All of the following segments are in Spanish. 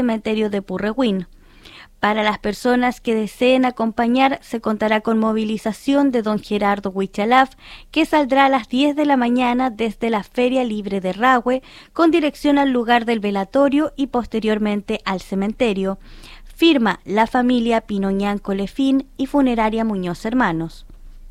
cementerio de Purrehuen. Para las personas que deseen acompañar, se contará con movilización de don Gerardo Huichalaf, que saldrá a las 10 de la mañana desde la Feria Libre de Rahue, con dirección al lugar del velatorio y posteriormente al cementerio. Firma la familia Pinoñán Colefín y Funeraria Muñoz Hermanos.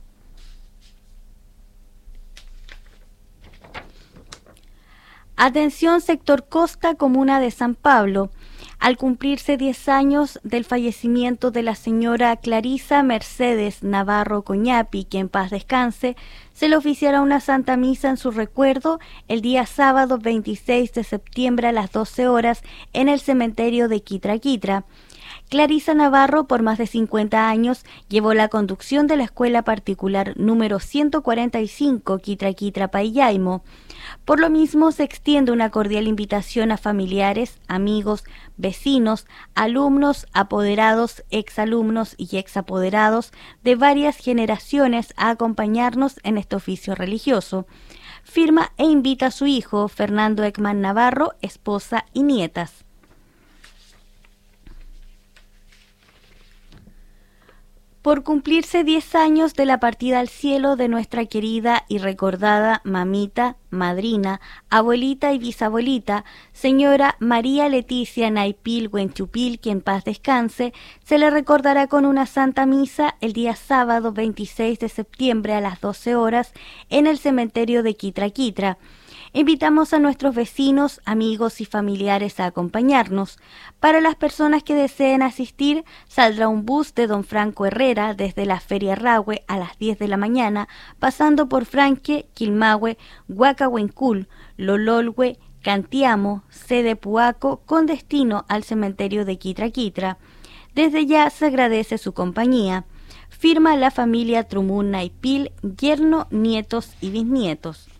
Atención sector Costa, comuna de San Pablo. Al cumplirse 10 años del fallecimiento de la señora Clarisa Mercedes Navarro Coñapi, que en paz descanse, se le oficiará una Santa Misa en su recuerdo el día sábado 26 de septiembre a las 12 horas en el cementerio de Quitra Quitra. Clarisa Navarro, por más de 50 años, llevó la conducción de la escuela particular número 145 Quitra Quitra Payaimo. Por lo mismo, se extiende una cordial invitación a familiares, amigos, vecinos, alumnos, apoderados, exalumnos y exapoderados de varias generaciones a acompañarnos en este oficio religioso. Firma e invita a su hijo, Fernando Ekman Navarro, esposa y nietas. Por cumplirse 10 años de la partida al cielo de nuestra querida y recordada mamita, madrina, abuelita y bisabuelita, señora María Leticia Naipil Huenchupil, que en paz descanse, se le recordará con una Santa Misa el día sábado 26 de septiembre a las 12 horas en el cementerio de Quitra Quitra. Invitamos a nuestros vecinos, amigos y familiares a acompañarnos. Para las personas que deseen asistir, saldrá un bus de don Franco Herrera desde la Feria Rahue a las 10 de la mañana, pasando por Franque, Quilmahue, Huacahuencul, Lololhue, Cantiamo, Sede Puaco, con destino al cementerio de Quitra Quitra. Desde ya se agradece su compañía. Firma la familia Trumun Naipil, yerno, nietos y bisnietos.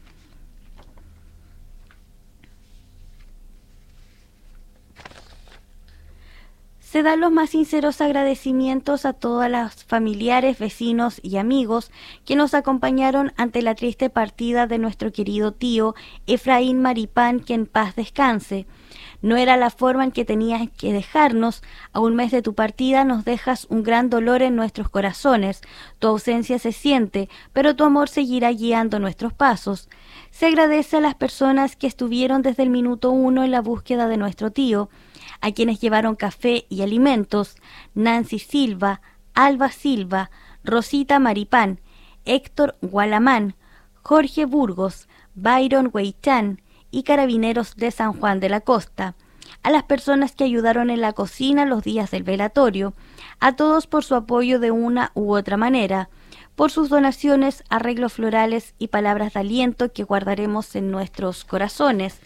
Se dan los más sinceros agradecimientos a todas las familiares, vecinos y amigos que nos acompañaron ante la triste partida de nuestro querido tío Efraín Maripán, que en paz descanse. No era la forma en que tenías que dejarnos. A un mes de tu partida nos dejas un gran dolor en nuestros corazones. Tu ausencia se siente, pero tu amor seguirá guiando nuestros pasos. Se agradece a las personas que estuvieron desde el minuto 1 en la búsqueda de nuestro tío, a quienes llevaron café y alimentos: Nancy Silva, Alba Silva, Rosita Maripán, Héctor Gualamán, Jorge Burgos, Byron Hueychán y Carabineros de San Juan de la Costa, a las personas que ayudaron en la cocina los días del velatorio, a todos por su apoyo de una u otra manera, por sus donaciones, arreglos florales y palabras de aliento que guardaremos en nuestros corazones,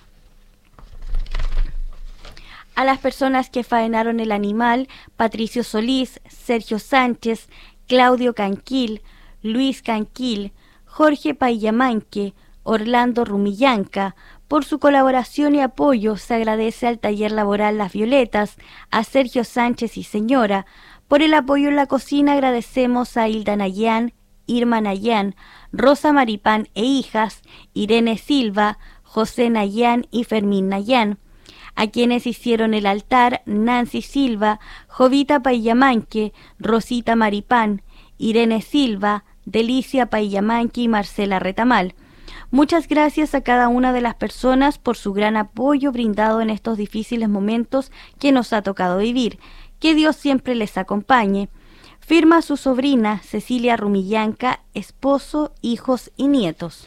a las personas que faenaron el animal: Patricio Solís, Sergio Sánchez, Claudio Canquil, Luis Canquil, Jorge Payamanque, Orlando Rumillanca. Por su colaboración y apoyo se agradece al taller laboral Las Violetas, a Sergio Sánchez y señora. Por el apoyo en la cocina agradecemos a Hilda Nayán, Irma Nayán, Rosa Maripán e hijas, Irene Silva, José Nayán y Fermín Nayán. A quienes hicieron el altar: Nancy Silva, Jovita Payamanque, Rosita Maripán, Irene Silva, Delicia Payamanque y Marcela Retamal. Muchas gracias a cada una de las personas por su gran apoyo brindado en estos difíciles momentos que nos ha tocado vivir. Que Dios siempre les acompañe. Firma su sobrina Cecilia Rumillanca, esposo, hijos y nietos.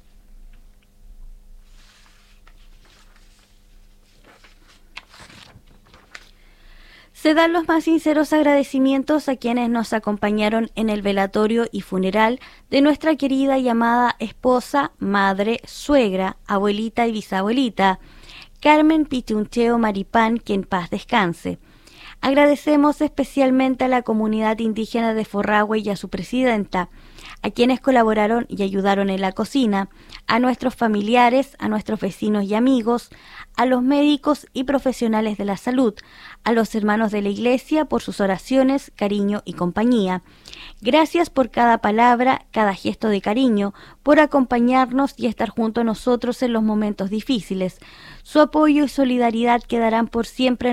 Se dan los más sinceros agradecimientos a quienes nos acompañaron en el velatorio y funeral de nuestra querida y amada esposa, madre, suegra, abuelita y bisabuelita, Carmen Pichuncheo Maripán, que en paz descanse. Agradecemos especialmente a la comunidad indígena de Forrahue y a su presidenta, a quienes colaboraron y ayudaron en la cocina, a nuestros familiares, a nuestros vecinos y amigos, a los médicos y profesionales de la salud, a los hermanos de la Iglesia por sus oraciones, cariño y compañía. Gracias por cada palabra, cada gesto de cariño, por acompañarnos y estar junto a nosotros en los momentos difíciles. Su apoyo y solidaridad quedarán por siempre